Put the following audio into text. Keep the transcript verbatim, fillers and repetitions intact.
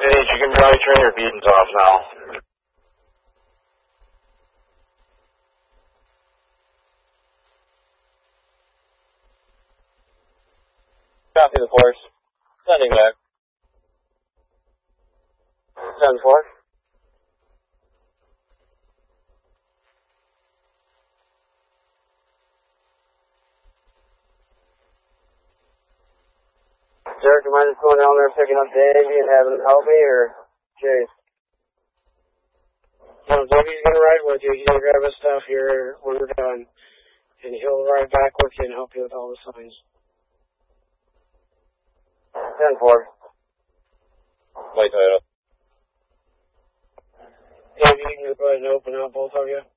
Sage, you can probably turn your beacons off now. Copy the force. Sending back. ten four. Derek, am I just going down there picking up Davey and having him help me, or Chase? No, Davey's going to ride with you. He's going to grab his stuff here when we're done. And he'll ride back with you and help you with all the signs. ten four. Light Toyota. Davey, you can go ahead and open up, both of you.